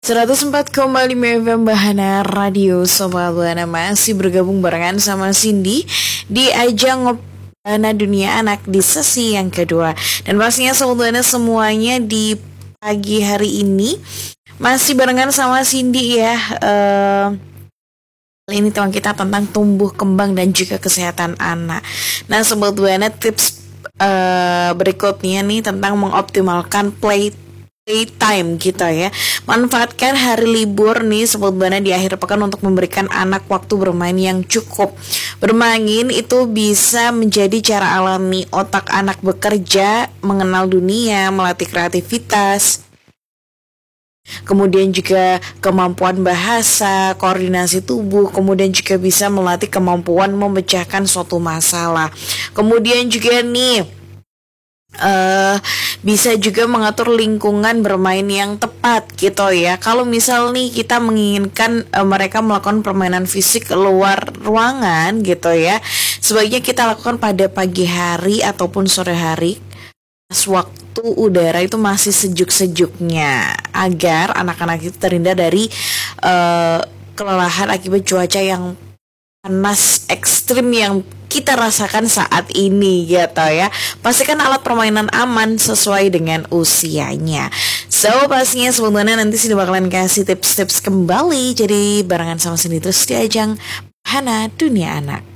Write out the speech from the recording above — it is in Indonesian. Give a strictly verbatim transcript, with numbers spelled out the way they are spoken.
seratus empat koma lima F M Bahana Radio. Sobat Bahana masih bergabung barengan sama Cindy di ajang Bahana Dunia Anak di sesi yang kedua. Dan pastinya Sobat Bahana semuanya di pagi hari ini masih barengan sama Cindy ya. uh, Kali ini tema kita tentang tumbuh kembang dan juga kesehatan anak. Nah Sobat Bahana, tips uh, berikutnya nih tentang mengoptimalkan play time kita ya. Manfaatkan hari libur nih Sobat Bahana di akhir pekan untuk memberikan anak waktu bermain yang cukup. Bermain itu bisa menjadi cara alami otak anak bekerja, mengenal dunia, melatih kreativitas, kemudian juga kemampuan bahasa, koordinasi tubuh, kemudian juga bisa melatih kemampuan memecahkan suatu masalah. Kemudian juga nih Uh, bisa juga mengatur lingkungan bermain yang tepat gitu ya. Kalau misal nih kita menginginkan uh, mereka melakukan permainan fisik luar ruangan gitu ya, sebaiknya kita lakukan pada pagi hari ataupun sore hari pas waktu udara itu masih sejuk-sejuknya, agar anak-anak itu terhindar dari uh, kelelahan akibat cuaca yang panas ekstrim yang kita rasakan saat ini gitu ya. Pastikan alat permainan aman sesuai dengan usianya. So pastinya sebenarnya nanti sih bakalan kasih tips-tips kembali. Jadi barengan sama sini terus di ajang Bahana Dunia Anak.